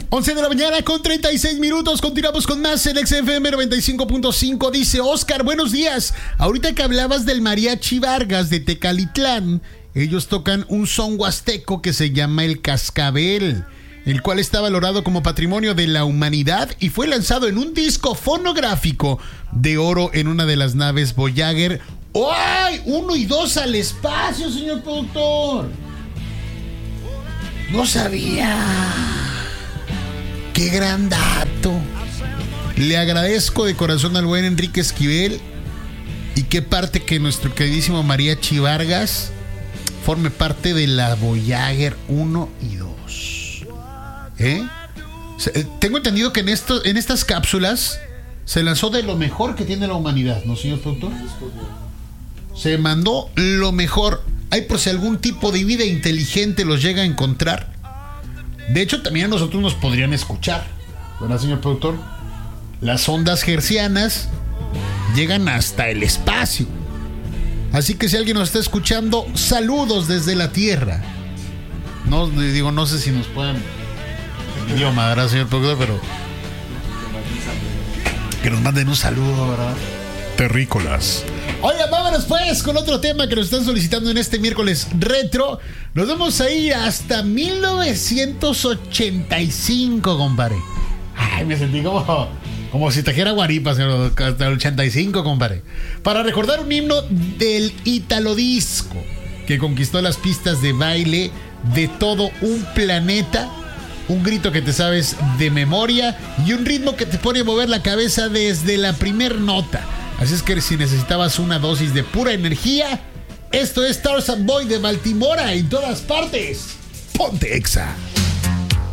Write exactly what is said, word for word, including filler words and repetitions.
once de la mañana con treinta y seis minutos. Continuamos con más en X F M noventa y cinco punto cinco. Dice Oscar, buenos días. Ahorita que hablabas del Mariachi Vargas de Tecalitlán, ellos tocan un son huasteco que se llama el Cascabel, el cual está valorado como patrimonio de la humanidad y fue lanzado en un disco fonográfico de oro en una de las naves Voyager. ¡Ay! Uno y dos al espacio, señor productor. No sabía. ¡Qué gran dato! Le agradezco de corazón al buen Enrique Esquivel y qué parte que nuestro queridísimo Mariachi Vargas forme parte de la Voyager uno y dos. ¿Eh? Tengo entendido que en, esto, en estas cápsulas se lanzó de lo mejor que tiene la humanidad, ¿no, señor productor? Se mandó lo mejor. Hay por si algún tipo de vida inteligente los llega a encontrar. De hecho, también a nosotros nos podrían escuchar, ¿verdad, señor productor? Las ondas hercianas llegan hasta el espacio. Así que si alguien nos está escuchando, saludos desde la Tierra. No, digo, no sé si nos puedan... idioma, ¿verdad, señor productor? Pero... que nos manden un saludo, ¿verdad? Terrícolas. Oiga, vámonos pues con otro tema que nos están solicitando en este miércoles retro. Nos vamos a ir hasta mil novecientos ochenta y cinco, compadre. Ay, me sentí como, como si trajera guaripas, señor, hasta el ochenta y cinco, compadre. Para recordar un himno del Italo Disco que conquistó las pistas de baile de todo un planeta. Un grito que te sabes de memoria y un ritmo que te pone a mover la cabeza desde la primer nota. Así es que si necesitabas una dosis de pura energía, esto es Tarzan Boy de Baltimora en todas partes. Ponte Exa.